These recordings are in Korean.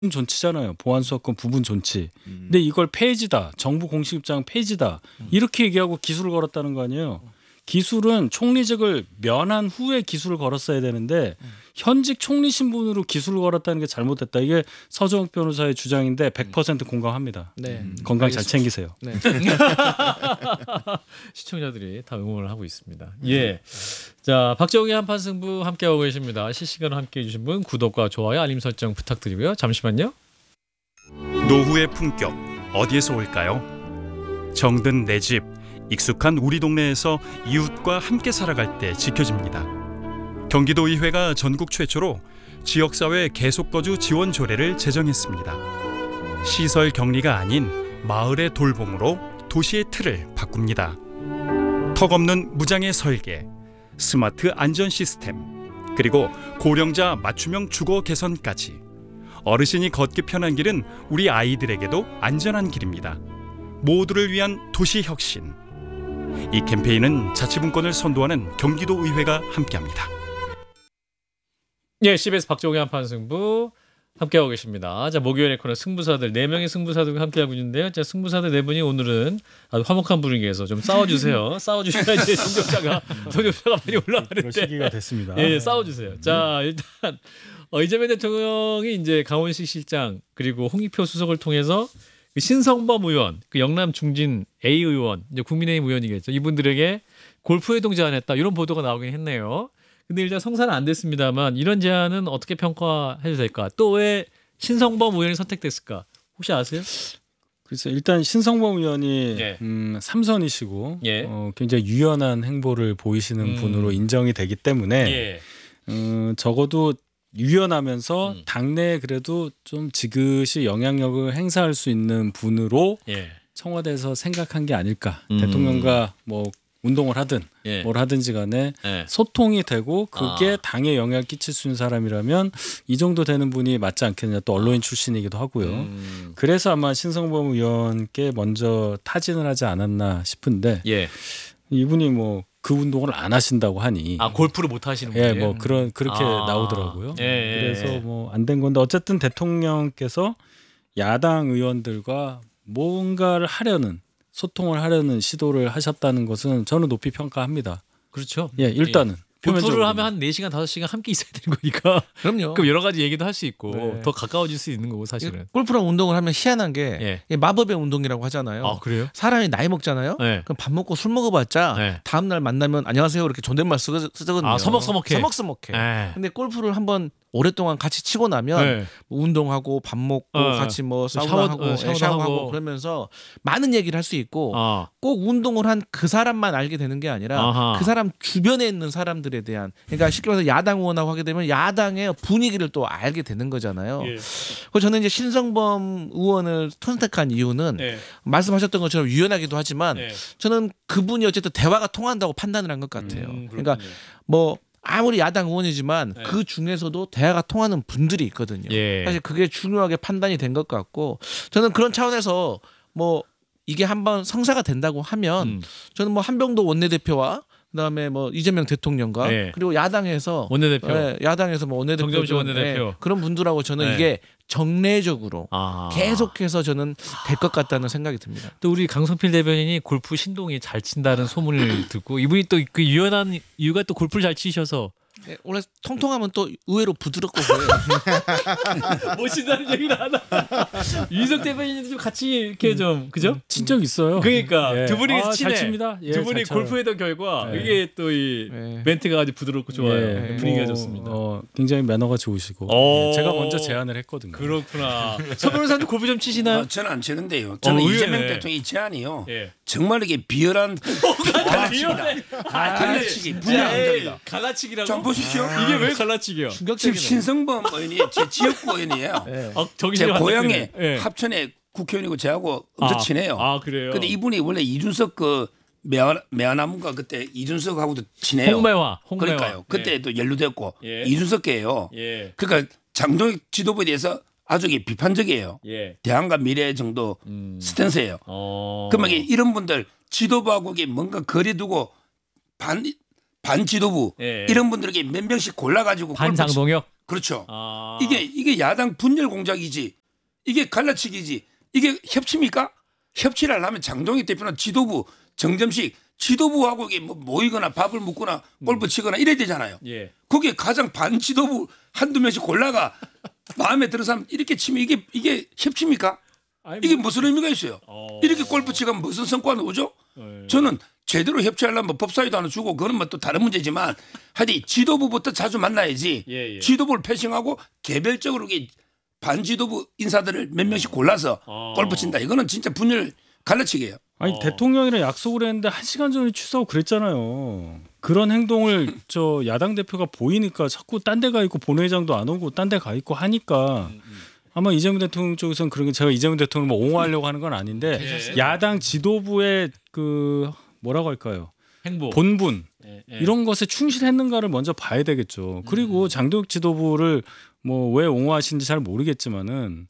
존치잖아요. 보안수사권 부분 존치. 근데 이걸 폐지다. 정부 공식 입장 폐지다. 이렇게 얘기하고 기술을 걸었다는 거 아니에요. 기술은 총리직을 면한 후에 기술을 걸었어야 되는데 현직 총리 신분으로 기술을 걸었다는 게 잘못됐다. 이게 서정욱 변호사의 주장인데 100% 공감합니다. 네. 건강 잘 알겠습니다. 챙기세요. 네. 시청자들이 다 응원을 하고 있습니다. 예. 자, 박정희 한판 승부 함께하고 계십니다. 실시간으로 함께해 주신 분 구독과 좋아요, 알림 설정 부탁드리고요. 잠시만요. 노후의 품격 어디에서 올까요? 정든 내 집, 익숙한 우리 동네에서 이웃과 함께 살아갈 때 지켜집니다. 경기도의회가 전국 최초로 지역사회 계속거주 지원 조례를 제정했습니다. 시설 격리가 아닌 마을의 돌봄으로 도시의 틀을 바꿉니다. 턱없는 무장의 설계, 스마트 안전 시스템, 그리고 고령자 맞춤형 주거 개선까지 어르신이 걷기 편한 길은 우리 아이들에게도 안전한 길입니다. 모두를 위한 도시 혁신. 이 캠페인은 자치분권을 선도하는 경기도의회가 함께합니다. 예, CBS 박정희 한판 승부 함께하고 계십니다. 자, 목요일의 코너 승부사들 4명의 승부사들과 함께하고 있는데요. 자, 승부사들 4분이 오늘은 아주 화목한 분위기에서 좀 싸워주세요. 싸워주셔야 이제 동력자가 많이 올라가는데. 그럴 시기가 됐습니다. 예, 싸워주세요. 자, 일단 이재명 대통령이 이제 강원시 실장 그리고 홍익표 수석을 통해서 그 신성범 의원, 그 영남 중진 A 의원, 이제 국민의힘 의원이겠죠. 이분들에게 골프회동 제안했다 이런 보도가 나오긴 했네요. 근데 일단 성사는 안 됐습니다만 이런 제안은 어떻게 평가해도 될까? 또 왜 신성범 의원이 선택됐을까? 혹시 아세요? 그래서 일단 신성범 의원이 예. 삼선이시고 예. 굉장히 유연한 행보를 보이시는 분으로 인정이 되기 때문에 예. 적어도 유연하면서 당내에 그래도 좀 지그시 영향력을 행사할 수 있는 분으로 예. 청와대에서 생각한 게 아닐까. 대통령과 뭐 운동을 하든 예. 뭘 하든지 간에 예. 소통이 되고 그게 당에 영향을 끼칠 수 있는 사람이라면 이 정도 되는 분이 맞지 않겠느냐. 또 언론인 출신이기도 하고요. 그래서 아마 신성범 의원께 먼저 타진을 하지 않았나 싶은데 예. 이분이 뭐 그 운동을 안 하신다고 하니 골프를 못 하시는 예, 분이에요? 뭐 그렇게 나오더라고요. 예. 그래서 뭐 안 된 건데 어쨌든 대통령께서 야당 의원들과 뭔가를 하려는 소통을 하려는 시도를 하셨다는 것은 저는 높이 평가합니다. 그렇죠. 예, 일단은 골프를 표면적으로. 하면 한 4시간, 5시간 함께 있어야 되는 거니까. 그럼요. 그럼 여러 가지 얘기도 할 수 있고 네. 더 가까워질 수 있는 거고 사실은. 골프랑 운동을 하면 희한한 게 예. 이게 마법의 운동이라고 하잖아요. 아, 그래요? 사람이 나이 먹잖아요. 네. 그럼 밥 먹고 술 먹어봤자 네. 다음 날 만나면 안녕하세요 이렇게 존댓말 쓰거든요. 아, 서먹서먹해. 서먹서먹해. 예. 근데 골프를 한번 오랫동안 같이 치고 나면 네. 뭐 운동하고 밥 먹고 같이 뭐 사우나하고 샤워하고 그러면서 많은 얘기를 할 수 있고 꼭 운동을 한 그 사람만 알게 되는 게 아니라 아하. 그 사람 주변에 있는 사람들에 대한 그러니까 쉽게 말해서 야당 의원하고 하게 되면 야당의 분위기를 또 알게 되는 거잖아요. 예. 그래서 저는 이제 신성범 의원을 선택한 이유는 네. 말씀하셨던 것처럼 유연하기도 하지만 네. 저는 그분이 어쨌든 대화가 통한다고 판단을 한 것 같아요. 그러니까 그렇군요. 뭐 아무리 야당 의원이지만 네. 그 중에서도 대화가 통하는 분들이 있거든요. 예. 사실 그게 중요하게 판단이 된 것 같고 저는 그런 차원에서 뭐 이게 한번 성사가 된다고 하면 저는 뭐 한병도 원내대표와 그다음에 뭐 이재명 대통령과 네. 그리고 야당에서 원내대표. 야당에서 뭐 원내대표 정점식 원내대표. 그런 분들하고 저는 네. 이게 정례적으로 아. 계속해서 저는 될 것 같다는 생각이 듭니다. 또 우리 강성필 대변인이 골프 신동이 잘 친다는 소문을 듣고 이분이 또 그 유연한 이유가 또 골프를 잘 치셔서 네, 원래 통통하면 또 의외로 부드럽고 그래요. 멋있다는 얘기를 하나. 이석 대변인도 좀 같이 이렇게 좀 그죠? 친적 있어요. 그러니까 예. 두 분이 친해. 잘 칩니다. 예, 두 분이 잘 쳐요. 골프했던 결과 예. 이게 또 이 예. 멘트가 아주 부드럽고 좋아요. 예, 분위기가 뭐, 좋습니다. 굉장히 매너가 좋으시고 오. 제가 먼저 제안을 했거든요. 그렇구나. 서 변호사도 골프 좀 치시나요? 저는 안 치는데요. 저는 의외네. 이재명 대통령이 제안이요. 예. 정말 이게 비열한 위험해. 갈라치기 분야입니다. 갈라치기라고? 좀 보십시오. 이게 왜 갈라치기야? 지금 충격적이네. 신성범 의원이 제 지역구 의원이에요. 네. 저기 제 지금 고향에 예. 합천에 국회의원이고 저하고 엄청 친해요. 아, 그래요? 근데 이분이 원래 이준석 그 매화나무가 그때 이준석하고도 친해요. 홍매화. 그러니까요. 그때도 연루됐고 예. 이준석계예요. 예. 그러니까 장동혁 지도부에 대해서 아주 비판적이에요. 예. 대안과 미래 정도 스탠스예요. 그러면 이런 분들 지도부하고 뭔가 거리두고 반 지도부 예. 이런 분들에게 몇 명씩 골라가지고 반장동혁. 그렇죠. 아. 이게 야당 분열 공작이지. 이게 갈라치기지. 이게 협치입니까? 협치를 하려면 장동익 대표나 지도부 정점식 지도부하고 이게 뭐 모이거나 밥을 먹거나 골프 치거나 이래야 되잖아요. 예. 거기에 가장 반 지도부 한두 명씩 골라가 마음에 들어 사람 이렇게 치면 이게 협치입니까? 아니, 이게 뭐- 무슨 의미가 있어요? 이렇게 골프 치가 무슨 성과가 오죠? 저는 제대로 협치하려면 뭐 법사위도 하나 주고 그건 뭐 또 다른 문제지만 하여튼 지도부부터 자주 만나야지. 예, 예. 지도부를 패싱하고 개별적으로 이게 반지도부 인사들을 몇 명씩 골라서 골프 친다. 이거는 진짜 분열 갈라치기예요. 아니 대통령이랑 약속을 했는데 1시간 전에 취소하고 그랬잖아요. 그런 행동을 저 야당 대표가 보이니까 자꾸 딴 데 가 있고 본회의장도 안 오고 딴 데 가 있고 하니까 아마 이재명 대통령 쪽에서는 그런 게 제가 이재명 대통령을 뭐 옹호하려고 하는 건 아닌데 야당 지도부의 그 뭐라고 할까요? 행보. 본분 예, 예. 이런 것에 충실했는가를 먼저 봐야 되겠죠. 그리고 장동혁 지도부를 뭐 왜 옹호하시는지 잘 모르겠지만은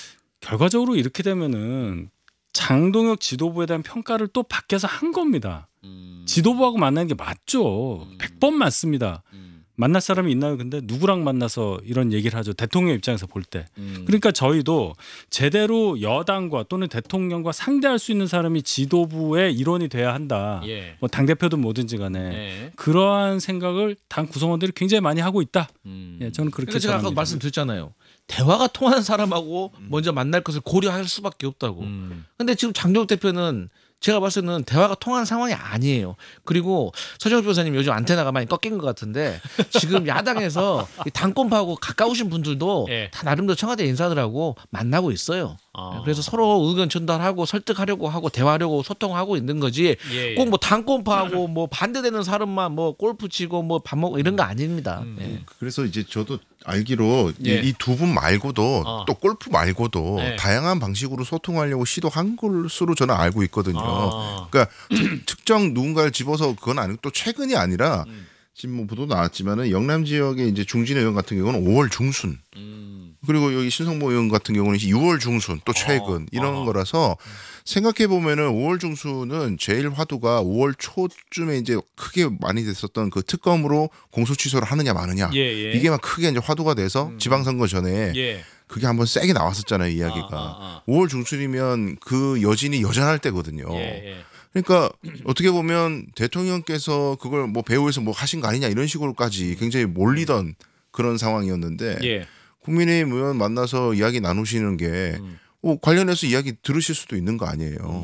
결과적으로 이렇게 되면은 장동혁 지도부에 대한 평가를 또 밖에서 한 겁니다. 지도부하고 만나는 게 맞죠. 100번 맞습니다. 만날 사람이 있나요? 근데 누구랑 만나서 이런 얘기를 하죠. 대통령 입장에서 볼 때. 그러니까 저희도 제대로 여당과 또는 대통령과 상대할 수 있는 사람이 지도부의 일원이 돼야 한다. 예. 뭐 당대표든 뭐든지 간에 예. 그러한 생각을 당 구성원들이 굉장히 많이 하고 있다. 예, 저는 그렇게 그러니까 제가 아까 전합니다. 말씀드렸잖아요. 대화가 통하는 사람하고 먼저 만날 것을 고려할 수밖에 없다고. 근데 지금 장동혁 대표는 제가 봤을 때는 대화가 통하는 상황이 아니에요. 그리고 서정욱 변호사님 요즘 안테나가 많이 꺾인 것 같은데 지금 야당에서 이 당권파하고 가까우신 분들도 예. 다 나름대로 청와대 인사들하고 만나고 있어요. 아. 그래서 서로 의견 전달하고 설득하려고 하고 대화하려고 소통하고 있는 거지. 예, 예. 꼭 뭐 당권파하고 뭐 반대되는 사람만 뭐 골프 치고 뭐 밥 먹고 이런 거 아닙니다. 예. 그래서 이제 저도 알기로 예. 이 두 분 말고도 또 골프 말고도 네. 다양한 방식으로 소통하려고 시도한 것으로 저는 알고 있거든요. 아. 그러니까 특정 누군가를 집어서 그건 아니고 또 최근이 아니라 지금 뭐 보도 나왔지만은 영남 지역의 이제 중진 의원 같은 경우는 5월 중순 그리고 여기 신성보 의원 같은 경우는 6월 중순 또 최근 이런 거라서 생각해 보면은 5월 중순은 제일 화두가 5월 초쯤에 이제 크게 많이 됐었던 그 특검으로 공소 취소를 하느냐 마느냐 예, 예. 이게 막 크게 이제 화두가 돼서 지방선거 전에 예. 그게 한번 세게 나왔었잖아요 이야기가 5월 중순이면 그 여진이 여전할 때거든요. 예, 예. 그러니까 어떻게 보면 대통령께서 그걸 뭐 배후에서 뭐 하신 거 아니냐 이런 식으로까지 굉장히 몰리던 그런 상황이었는데 예. 국민의힘 의원 만나서 이야기 나누시는 게 관련해서 이야기 들으실 수도 있는 거 아니에요.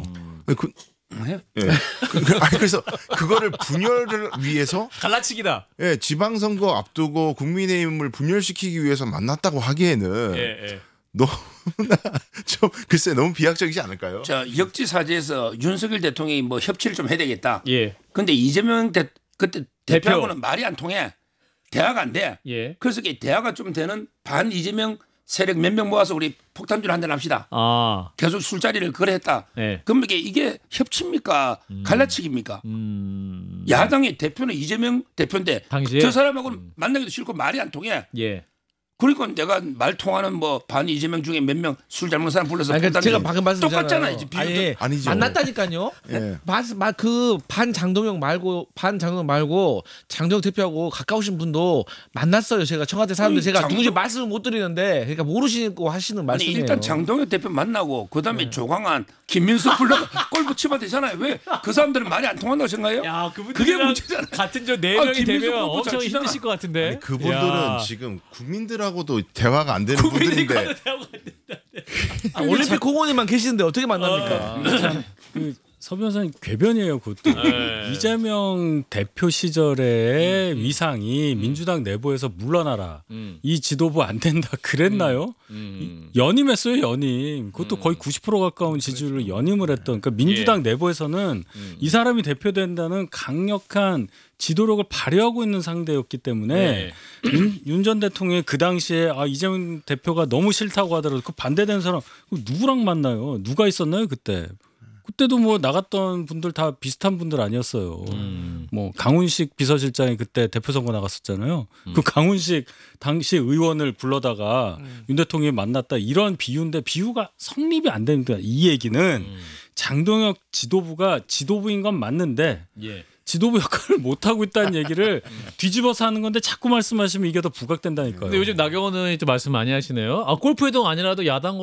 네? 그래서 그거를 분열을 위해서 갈라치기다. 예, 지방선거 앞두고 국민의힘을 분열시키기 위해서 만났다고 하기에는 예, 예. 너무나 좀 글쎄 너무 비약적이지 않을까요? 자 역지사지에서 윤석열 대통령이 뭐 협치를 좀 해야 되겠다. 예. 근데 이재명 그때 대표하고는 말이 안 통해. 대화가 안 돼. 예. 그래서 이게 대화가 좀 되는 반 이재명 세력 몇 명 모아서 우리 폭탄주를 한잔 합시다. 아. 계속 술자리를 그랬다. 예. 그럼 이게 협치입니까? 갈라치기입니까? 야당의 대표는 이재명 대표인데 당시에? 저 사람하고는 만나기도 싫고 말이 안 통해. 예. 그러니까 내가 말 통하는 뭐 반 이재명 중에 몇 명 술 잘 먹는 사람 불러서 아니, 그러니까 폭탄 제가 방금 말씀드렸잖아요. 똑같잖아 이제 비유도. 아니죠. 만났다니까요. 예. 그반 장동영 말고 장동영 대표하고 가까우신 분도 만났어요. 제가 청와대 사람들 아니, 제가 누군지 말씀을 못 드리는데 그러니까 모르시고 하시는 아니 말씀이에요. 일단 장동혁 대표 만나고 그다음에 조광안, 김민수 불러 골프 치면 되잖아요. 왜 그 사람들은 말이 안 통한다고 생각해요? 야, 그게 그분들이랑 문제잖아. 같은 저 네 아, 명이 김민수 되면 골프 잘 엄청 치잖아. 힘드실 것 같은데. 아니, 그분들은 야. 지금 국민들하고도 대화가 안 되는 분들인데 올림픽 공원에만 계시는데 어떻게 만납니까? 서 변호사님 궤변이에요, 그것도. 네. 이재명 대표 시절의 위상이 민주당 내부에서 물러나라. 이 지도부 안 된다 그랬나요? 연임했어요, 연임. 그것도 거의 90% 가까운 지지율로 연임을 했던. 그러니까 민주당 내부에서는 이 사람이 대표된다는 강력한 지도력을 발휘하고 있는 상대였기 때문에 윤 전 대통령이 그 당시에 이재명 대표가 너무 싫다고 하더라도 그 반대되는 사람 누구랑 만나요? 누가 있었나요 그때? 그때도 뭐 나갔던 분들 다 비슷한 분들 아니었어요. 뭐 강훈식 비서실장이 그때 대표 선거 나갔었잖아요. 그 강훈식 당시 의원을 불러다가 윤 대통령이 만났다 이런 비유인데 비유가 성립이 안 됩니다. 이 얘기는 장동혁 지도부가 지도부인 건 맞는데 예. 지도부 역할을 못 하고 있다는 얘기를 뒤집어서 하는 건데 자꾸 말씀하시면 이게 더 부각된다니까요. 근데 요즘 나경원 의원이 또 말씀 많이 하시네요. 골프회동 아니라도 야당